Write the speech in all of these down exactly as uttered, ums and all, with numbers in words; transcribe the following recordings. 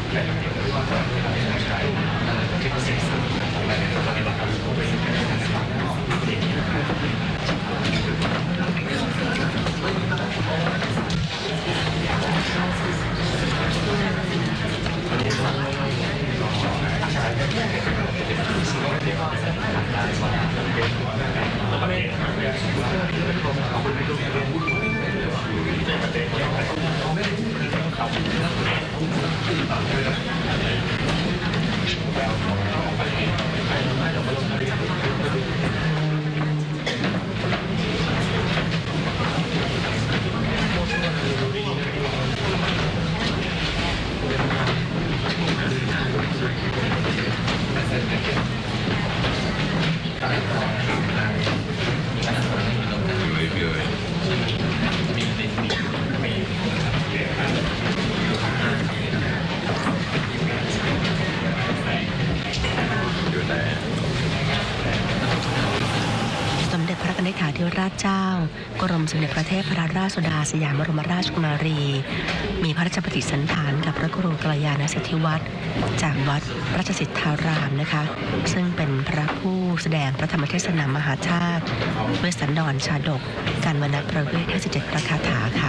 สมเด็จพระนิธิธิราชเจ้ากรมสมเด็จพระเทพรัตนราชสุดาสยามบรมราชกุมารีมีพระราชปฏิสันถานกับพระครูกัลยาณสิทธิวัตรจากวัดราชสิทธารามนะคะซึ่งเป็นพระผู้แสดงพระธรรมเทศนามหาชาติเวสสันดรชาดกการวรรณประเวทห้าสิบเจ็ดพระคาถาค่ะ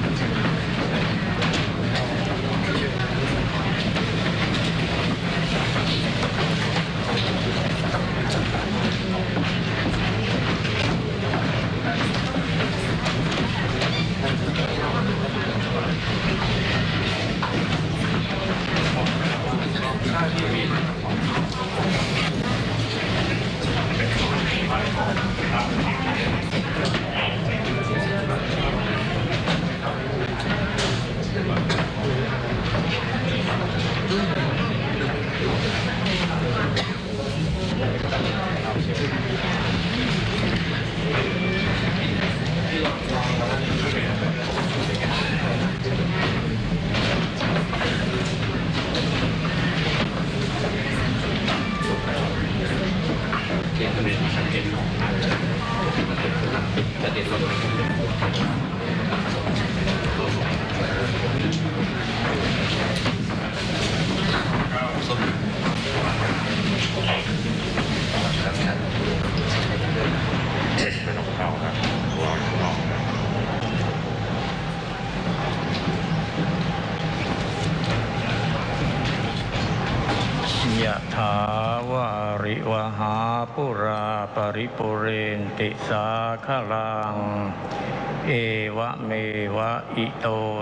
ยะถาวาริวหาปุราปริปุเรนติสาคลังเอวะเมวะอิโต